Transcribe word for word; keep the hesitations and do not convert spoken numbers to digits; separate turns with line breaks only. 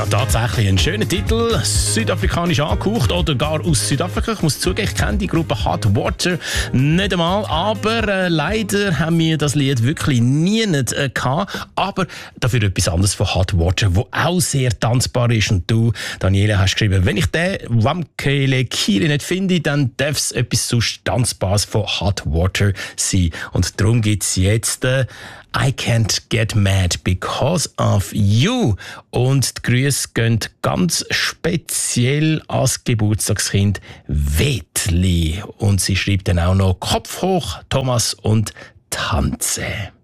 tatsächlich ein schöner Titel, südafrikanisch angehaucht oder gar aus Südafrika. Ich muss zugeben, ich kenne die Gruppe Hot Water nicht einmal, aber äh, leider haben wir das Lied wirklich nie nicht, äh, gehabt. Aber dafür etwas anderes von Hot Water, wo auch sehr tanzbar ist. Und du, Daniela, hast geschrieben, wenn ich den Wamkele Kiri nicht finde, dann darf es etwas sonst Tanzbares von Hot Water sein. Und darum gibt es jetzt äh, I Can't Get Mad Because of You. Und die Grüße gehen ganz speziell als Geburtstagskind Wetli. Und sie schreibt dann auch noch Kopf hoch, Thomas und Tanze.